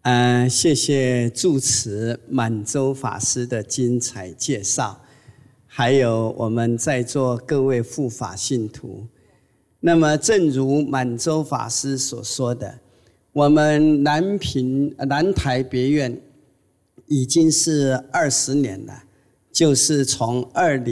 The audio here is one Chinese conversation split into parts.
谢谢住持满洲法师的精彩介绍，还有我们在座各位护法信徒。那么正如满洲法师所说的，我们南台别院已经是20年了，就是从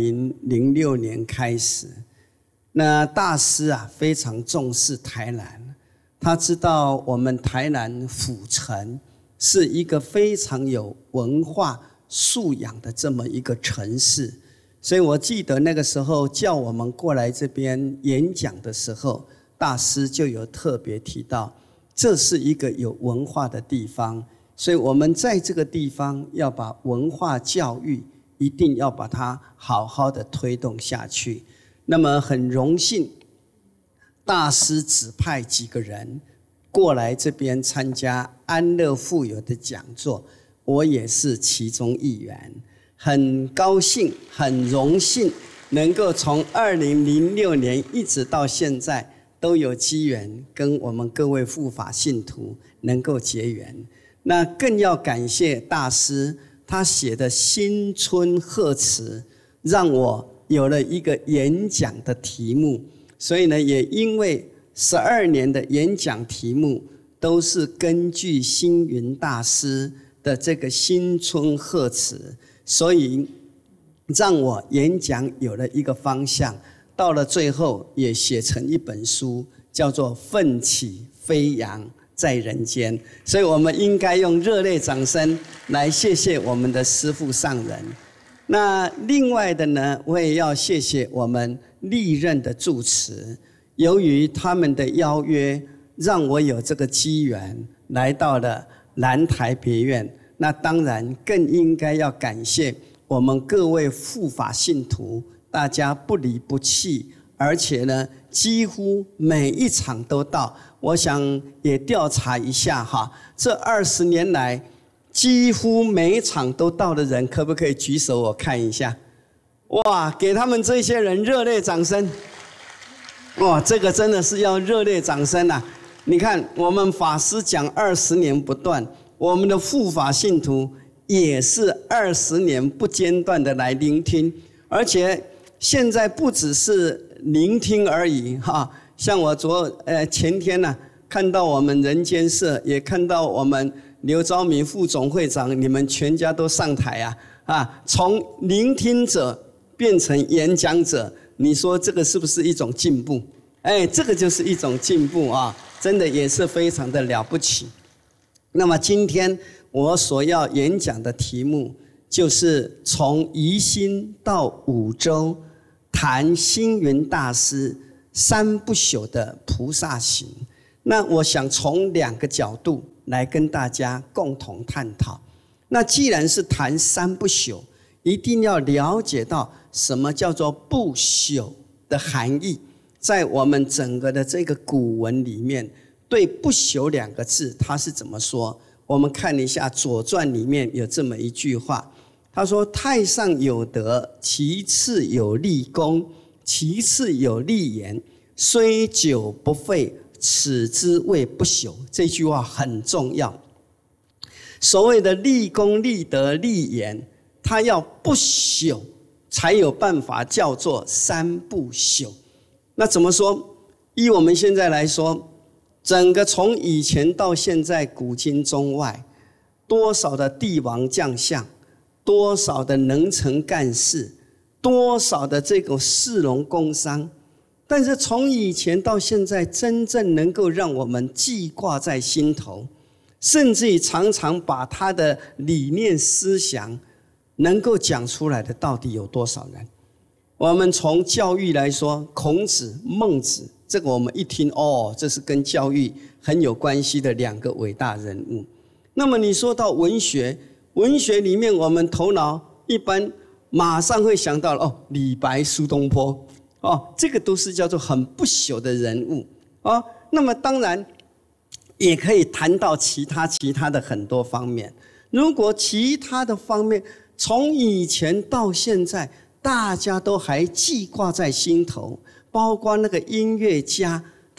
2006年开始。那大师非常重视台南，他知道我们台南府城是一个非常有文化素养的这么一个城市，所以我记得那个时候叫我们过来这边演讲的时候，大师就有特别提到，这是一个有文化的地方，所以我们在这个地方要把文化教育一定要把它好好的推动下去。那么很荣幸，大师指派几个人过来这边参加安乐富有的讲座，我也是其中一员。很高兴很荣幸能够从2006年一直到现在都有机缘跟我们各位护法信徒能够结缘。那更要感谢大师他写的新春贺词，让我有了一个演讲的题目，所以呢，也因为12年的演讲题目都是根据星云大师的这个新春贺词，所以让我演讲有了一个方向，到了最后也写成一本书，叫做《奋起飞扬在人间》。所以我们应该用热烈掌声来谢谢我们的师父上人。那另外的呢，我也要谢谢我们历任的住持，由于他们的邀约，让我有这个机缘来到了南台别院。那当然更应该要感谢我们各位护法信徒，大家不离不弃，而且呢，几乎每一场都到。我想也调查一下这20年来几乎每一场都到的人，可不可以举手我看一下？哇，给他们这些人热烈掌声！哇，这个真的是要热烈掌声啊！你看，我们法师讲20年不断，我们的护法信徒也是20年不间断的来聆听，而且现在不只是聆听而已像我前天看到我们人间社，也看到我们刘昭明副总会长，你们全家都上台从聆听者变成演讲者，你说这个是不是一种进步？这个就是一种进步真的也是非常的了不起。那么今天我所要演讲的题目，就是从宜兴到五洲，谈星云大师3不朽的菩萨行。那我想从2个角度来跟大家共同探讨。那既然是谈3不朽，一定要了解到什么叫做不朽的含义。在我们整个的这个古文里面，对不朽2个字它是怎么说？我们看一下《左传》里面有这么一句话，他说：太上有德，其次有立功，其次有立言，虽久不废，此之谓不朽。这句话很重要。所谓的立功、立德、立言，它要不朽才有办法叫做3不朽。那怎么说？依我们现在来说，整个从以前到现在，古今中外，多少的帝王将相，多少的能臣干事，多少的这个士农工商，但是从以前到现在，真正能够让我们记挂在心头，甚至于常常把他的理念思想能够讲出来的，到底有多少人？我们从教育来说，孔子、孟子，这个我们一听这是跟教育很有关系的2个伟大人物。那么你说到文学，文学里面我们头脑一般马上会想到李白、苏东坡这个都是叫做很不朽的人物那么当然也可以谈到其他的很多方面。如果其他的方面从以前到现在大家都还记挂在心头，包括那个音乐家，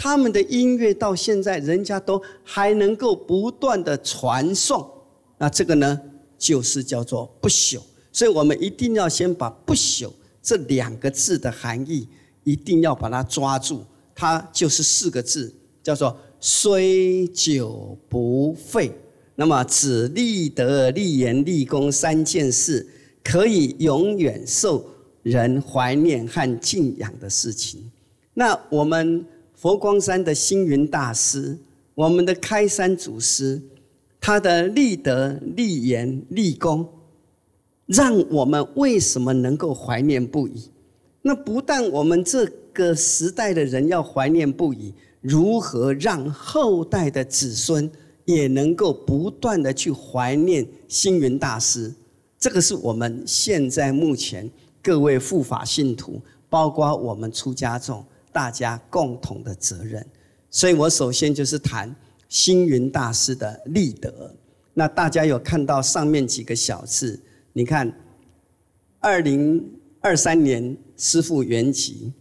他们的音乐到现在人家都还能够不断的传颂，那这个呢就是叫做不朽。所以我们一定要先把不朽这2个字的含义一定要把它抓住，它就是4个字，叫做虽久不废。那么指立德、立言、立功3件事，可以永远受人怀念和敬仰的事情。那我们佛光山的星云大师，我们的开山祖师，他的立德、立言、立功，让我们为什么能够怀念不已？那不但我们这个时代的人要怀念不已，如何让后代的子孙也能够不断的去怀念星云大师？这个是我们现在目前各位护法信徒，包括我们出家众，大家共同的责任。所以我首先就是谈星云大师的立德。那大家有看到上面几个小字，你看2023年师父圆寂，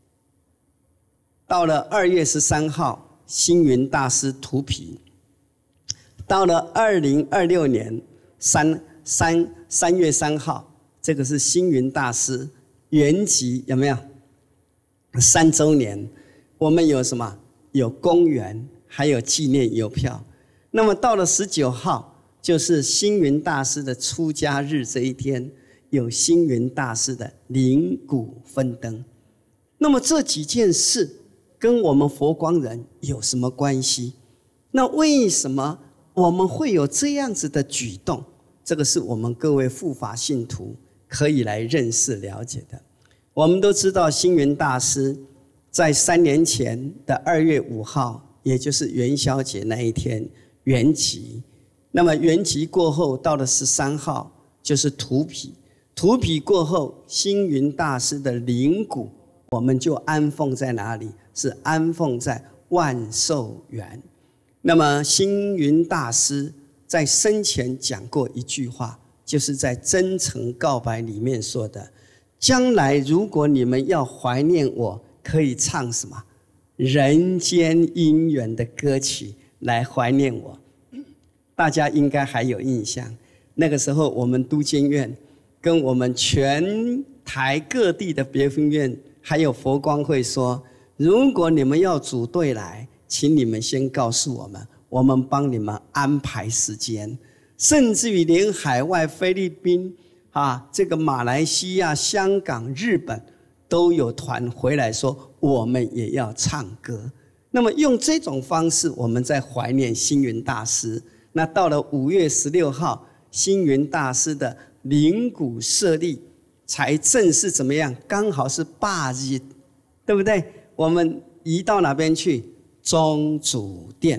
到了2月13号星云大师荼毗，到了2026年3月3号，这个是星云大师圆寂，有没有？3周年，我们有什么？有公园，还有纪念邮票。那么到了19号，就是星云大师的出家日这一天，有星云大师的灵骨分灯。那么这几件事跟我们佛光人有什么关系？那为什么我们会有这样子的举动？这个是我们各位护法信徒可以来认识了解的。我们都知道星云大师在3年前的2月5号，也就是元宵节那一天圆寂。那么圆寂过后，到了13号就是荼毗。荼毗过后，星云大师的灵骨我们就安奉在哪里？是安奉在万寿园。那么星云大师在生前讲过一句话，就是在真诚告白里面说的，将来如果你们要怀念我，可以唱什么人间姻缘的歌曲来怀念我。大家应该还有印象，那个时候我们都监院跟我们全台各地的别分院还有佛光会说，如果你们要组队来，请你们先告诉我们，我们帮你们安排时间。甚至于连海外菲律宾这个马来西亚、香港、日本都有团回来说，我们也要唱歌。那么用这种方式，我们在怀念星云大师。那到了5月16号，星云大师的灵骨舍利才正式怎么样？刚好是8日，对不对？我们移到哪边去？中祖殿。